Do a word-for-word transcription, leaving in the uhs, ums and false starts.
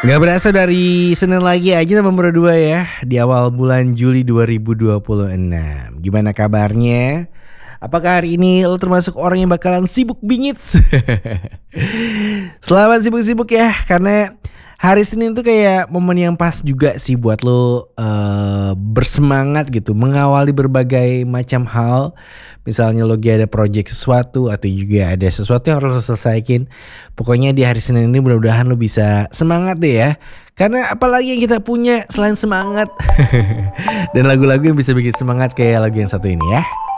Gak berasa dari Senin lagi aja nomor dua ya, di awal bulan Juli dua ribu dua puluh enam. Gimana kabarnya? Apakah hari ini lo termasuk orang yang bakalan sibuk bingit? Selamat sibuk-sibuk ya, karena hari Senin tuh kayak momen yang pas juga sih buat lo uh, bersemangat gitu, mengawali berbagai macam hal. Misalnya lo lagi ada project sesuatu atau juga ada sesuatu yang harus lo selesaikan. Pokoknya di hari Senin ini mudah-mudahan lo bisa semangat deh ya. Karena apalagi yang kita punya selain semangat. Dan lagu-lagu yang bisa bikin semangat kayak lagu yang satu ini ya.